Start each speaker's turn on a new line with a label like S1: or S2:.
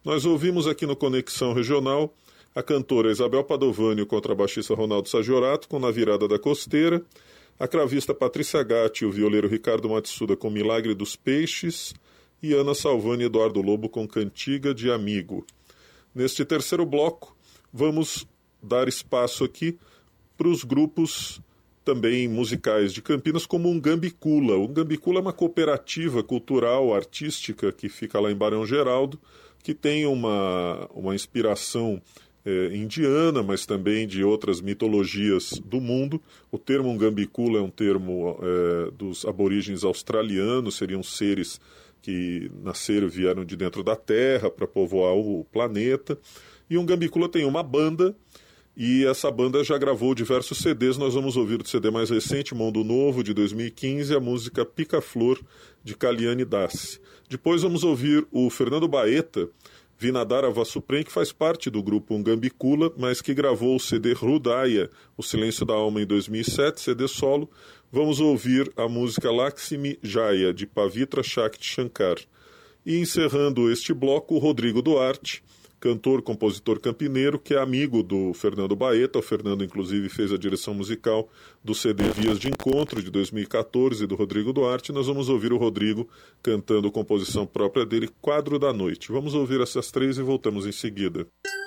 S1: Nós ouvimos aqui no Conexão Regional a cantora Isabel Padovani e o contrabaixista Ronaldo Sagiorato com Na Virada da Costeira, a cravista Patrícia Gatti e o violeiro Ricardo Matsuda com Milagre dos Peixes e Ana Salvani e Eduardo Lobo com Cantiga de Amigo. Neste terceiro bloco, vamos dar espaço aqui para os grupos também musicais de Campinas, como o Ngambicula. O Ngambicula é uma cooperativa cultural, artística, que fica lá em Barão Geraldo, que tem uma inspiração indiana, mas também de outras mitologias do mundo. O termo Ngambicula é um termo dos aborígenes australianos, seriam seres que nasceram e vieram de dentro da Terra para povoar o planeta. E o Ngambicula tem uma banda, e essa banda já gravou diversos CDs. Nós vamos ouvir o CD mais recente, Mundo Novo, de 2015, a música Pica-Flor, de Caliane Dassi. Depois vamos ouvir o Fernando Baeta, Vinadara Vassuprem, que faz parte do grupo Ngambicula, mas que gravou o CD Rudaya, O Silêncio da Alma, em 2007, CD solo. Vamos ouvir a música Lakshmi Jaya, de Pavitra Shakti Shankar. E encerrando este bloco, o Rodrigo Duarte, cantor, compositor campineiro, que é amigo do Fernando Baeta. O Fernando, inclusive, fez a direção musical do CD Vias de Encontro, de 2014, do Rodrigo Duarte. Nós vamos ouvir o Rodrigo cantando composição própria dele, Quadro da Noite. Vamos ouvir essas três e voltamos em seguida.